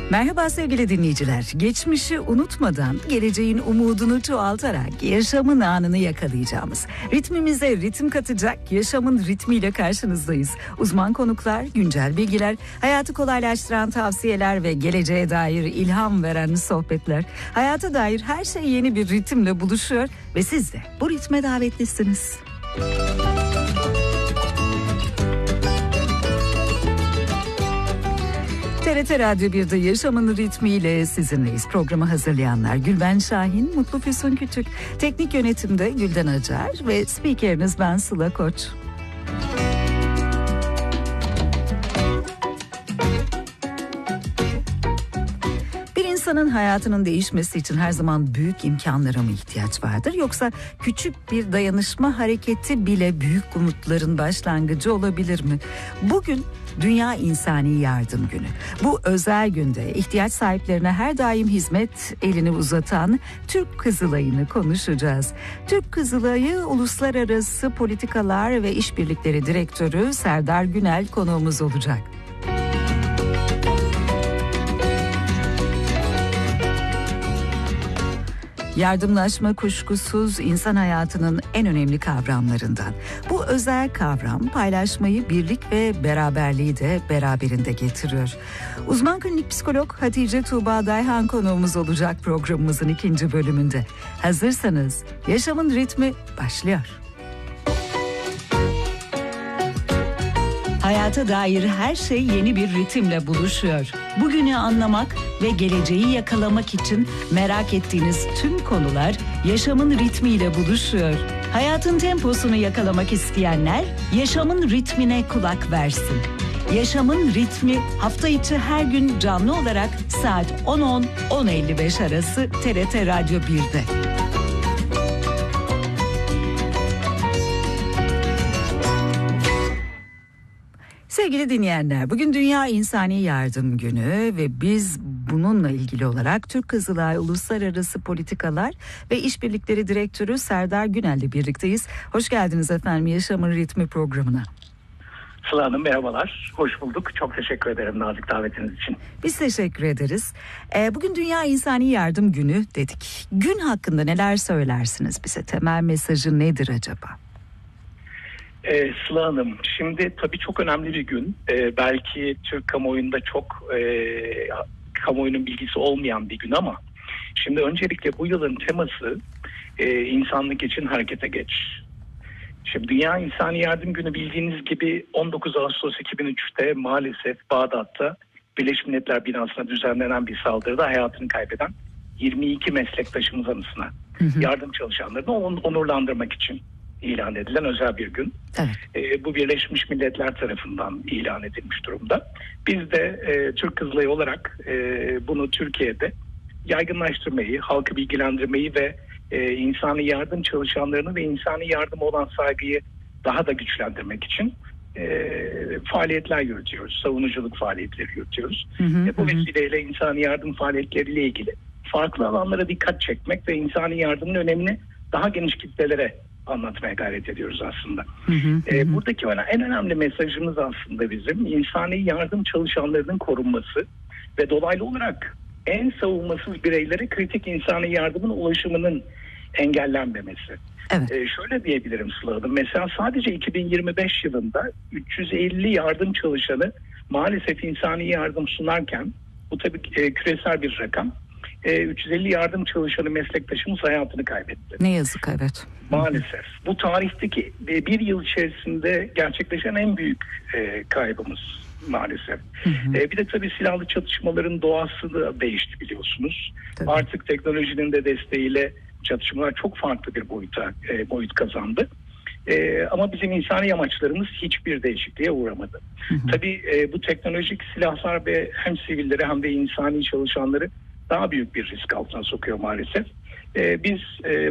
Merhaba sevgili dinleyiciler. Geçmişi unutmadan, geleceğin umudunu çoğaltarak yaşamın anını yakalayacağımız, ritmimize ritim katacak yaşamın ritmiyle karşınızdayız. Uzman konuklar, güncel bilgiler, hayatı kolaylaştıran tavsiyeler ve geleceğe dair ilham veren sohbetler. Hayata dair her şey yeni bir ritimle buluşuyor ve siz de bu ritme davetlisiniz. TRT Radyo 1'de Yaşamın Ritmiyle sizinleyiz. Programı hazırlayanlar Gülben Şahin, Mutlu Füsun Küçük, teknik yönetimde Gülden Acar ve spikeriniz ben Sıla Koç. Bir insanın hayatının değişmesi için her zaman büyük imkanlara mı ihtiyaç vardır? Yoksa küçük bir dayanışma hareketi bile büyük umutların başlangıcı olabilir mi? Bugün Dünya İnsani Yardım Günü. Bu özel günde ihtiyaç sahiplerine her daim hizmet elini uzatan Türk Kızılayı'nı konuşacağız. Türk Kızılayı Uluslararası Politikalar ve İşbirlikleri Direktörü Serdar Günel konuğumuz olacak. Yardımlaşma kuşkusuz insan hayatının en önemli kavramlarından. Bu özel kavram paylaşmayı, birlik ve beraberliği de beraberinde getiriyor. Uzman klinik psikolog Hatice Tuğba Dayhan konuğumuz olacak programımızın 2. bölümünde. Hazırsanız yaşamın ritmi başlıyor. Hayata dair her şey yeni bir ritimle buluşuyor. Bugünü anlamak ve geleceği yakalamak için merak ettiğiniz tüm konular yaşamın ritmiyle buluşuyor. Hayatın temposunu yakalamak isteyenler yaşamın ritmine kulak versin. Yaşamın ritmi hafta içi her gün canlı olarak saat 10.10-10.55 arası TRT Radyo 1'de. Sevgili dinleyenler, bugün Dünya İnsani Yardım Günü ve biz bununla ilgili olarak Türk Kızılay Uluslararası Politikalar ve İşbirlikleri Direktörü Serdar Günel'le birlikteyiz. Hoş geldiniz efendim Yaşamın Ritmi programına. Sıla Hanım merhabalar, hoş bulduk. Çok teşekkür ederim nazik davetiniz için. Biz teşekkür ederiz. Bugün Dünya İnsani Yardım Günü dedik. Gün hakkında neler söylersiniz bize? Temel mesajı nedir acaba? Sıla Hanım, şimdi tabii çok önemli bir gün. Belki Türk kamuoyunda çok kamuoyunun bilgisi olmayan bir gün ama şimdi öncelikle bu yılın teması insanlık için harekete geç. Şimdi Dünya İnsani Yardım Günü bildiğiniz gibi 19 Ağustos 2003'te maalesef Bağdat'ta Birleşmiş Milletler binasına düzenlenen bir saldırıda hayatını kaybeden 22 meslektaşımız anısına yardım çalışanlarını onurlandırmak için ilan edilen özel bir gün. Evet. Bu Birleşmiş Milletler tarafından ilan edilmiş durumda. Biz de Türk Kızılayı olarak bunu Türkiye'de yaygınlaştırmayı, halkı bilgilendirmeyi ve insani yardım çalışanlarını ve insani yardıma olan saygıyı daha da güçlendirmek için faaliyetler yürütüyoruz. Savunuculuk faaliyetleri yürütüyoruz. Bu vesileyle insani yardım faaliyetleriyle ilgili farklı alanlara dikkat çekmek ve insani yardımın önemini daha geniş kitlelere anlatmaya gayret ediyoruz aslında. Buradaki en önemli mesajımız aslında bizim insani yardım çalışanlarının korunması ve dolaylı olarak en savunmasız bireylere kritik insani yardımın ulaşımının engellenmemesi. Evet. Şöyle diyebilirim Sıla Hanım. Mesela sadece 2025 yılında 350 yardım çalışanı maalesef insani yardım sunarken, bu tabii küresel bir rakam, 350 yardım çalışanı meslektaşımız hayatını kaybetti. Ne yazık, evet. Maalesef. Bu tarihteki bir yıl içerisinde gerçekleşen en büyük kaybımız maalesef. Bir de tabii silahlı çatışmaların doğası da değişti biliyorsunuz. Tabii. Artık teknolojinin de desteğiyle çatışmalar çok farklı bir boyut kazandı. Ama bizim insani amaçlarımız hiçbir değişikliğe uğramadı. Tabii bu teknolojik silahlar ve hem sivilleri hem de insani çalışanları daha büyük bir risk altına sokuyor maalesef. Biz